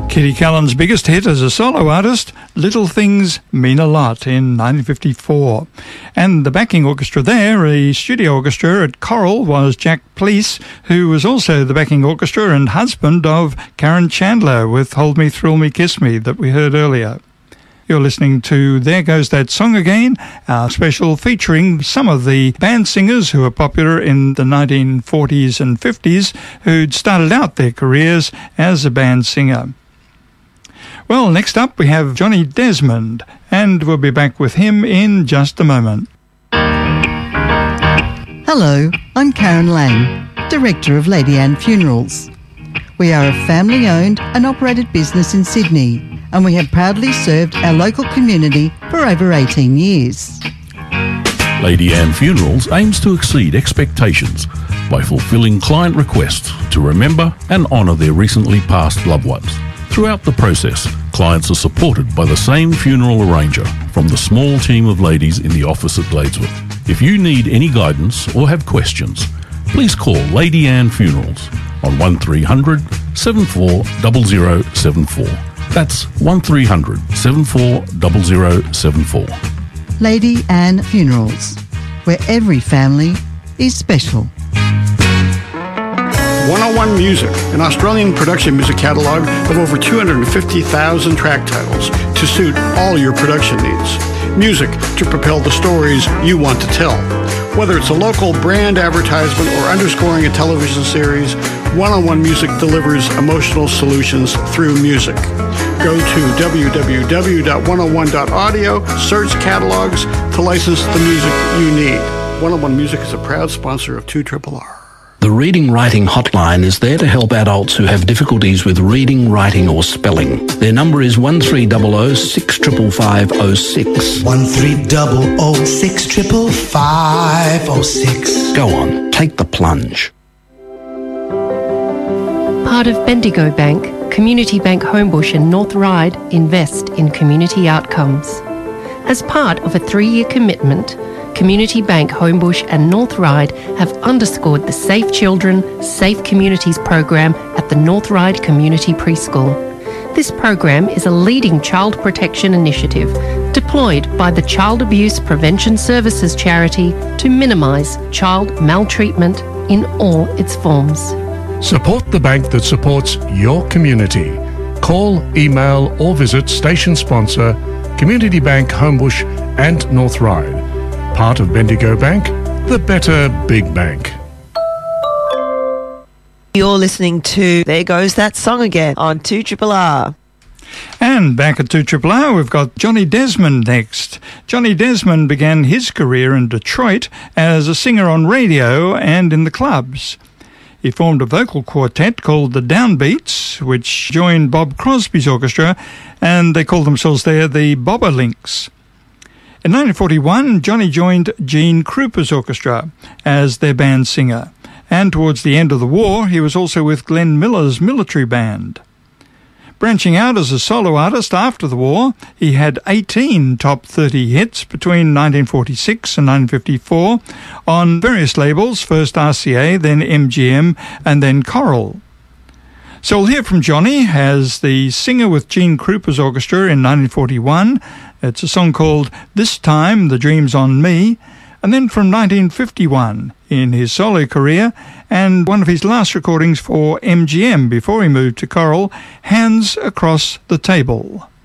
Kitty Callan's biggest hit as a solo artist, Little Things Mean a Lot, in 1954. And the backing orchestra there, a studio orchestra at Coral, was Jack Pleece, who was also the backing orchestra and husband of Karen Chandler with Hold Me, Thrill Me, Kiss Me that we heard earlier. You're listening to There Goes That Song Again, our special featuring some of the band singers who were popular in the 1940s and 50s who'd started out their careers as a band singer. Well, next up we have Johnny Desmond, and we'll be back with him in just a moment. Hello, I'm Karen Lang, Director of Lady Anne Funerals. We are a family-owned and operated business in Sydney, and we have proudly served our local community for over 18 years. Lady Anne Funerals aims to exceed expectations by fulfilling client requests to remember and honour their recently passed loved ones. Throughout the process, clients are supported by the same funeral arranger from the small team of ladies in the office at Gladesworth. If you need any guidance or have questions, please call Lady Anne Funerals on 1300 740074. That's 1300 740074. Lady Anne Funerals, where every family is special. 101 Music, an Australian production music catalogue of over 250,000 track titles to suit all your production needs. Music to propel the stories you want to tell. Whether it's a local brand advertisement or underscoring a television series, 101 Music delivers emotional solutions through music. Go to www.101.audio, search catalogs to license the music you need. 101 Music is a proud sponsor of 2RRR. The Reading Writing Hotline is there to help adults who have difficulties with reading, writing or spelling. Their number is 1300 65506. 1300 65506. Go on, take the plunge. Part of Bendigo Bank, Community Bank Homebush and North Ryde invest in community outcomes. As part of a 3-year commitment, Community Bank Homebush and North Ryde have underscored the Safe Children, Safe Communities program at the North Ryde Community Preschool. This program is a leading child protection initiative deployed by the Child Abuse Prevention Services charity to minimise child maltreatment in all its forms. Support the bank that supports your community. Call, email or visit station sponsor Community Bank Homebush and North Ryde. Part of Bendigo Bank, the better big bank. You're listening to There Goes That Song Again on 2RRR. And back at 2RRR, we've got Johnny Desmond next. Johnny Desmond began his career in Detroit as a singer on radio and in the clubs. He formed a vocal quartet called the Downbeats, which joined Bob Crosby's orchestra, and they called themselves there the Bobolinks. In 1941, Johnny joined Gene Krupa's orchestra as their band singer, and towards the end of the war, he was also with Glenn Miller's military band. Branching out as a solo artist after the war, he had 18 top 30 hits between 1946 and 1954 on various labels, first RCA, then MGM, and then Coral. So we'll hear from Johnny as the singer with Gene Krupa's orchestra in 1941. It's a song called This Time, The Dream's on Me. And then from 1951 in his solo career and one of his last recordings for MGM before he moved to Coral, Hands Across the Table.